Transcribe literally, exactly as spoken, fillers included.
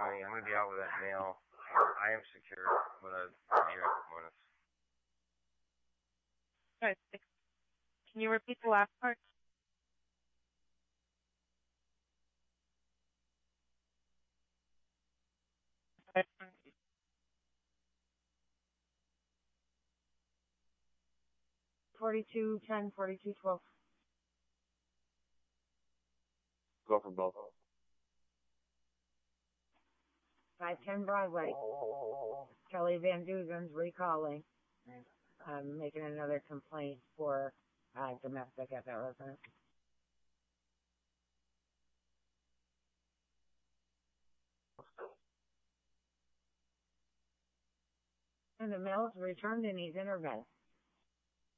County. I'm going to be out with that mail. I am secure. I'm going to be here in a couple minutes. Good. Can you repeat the last part? Forty-two ten, forty-two twelve. Go for both. five ten Broadway. Kelly Van Duzen's recalling. Um, making another complaint for uh, domestic at that residence. And the mail's returned and he's intervened.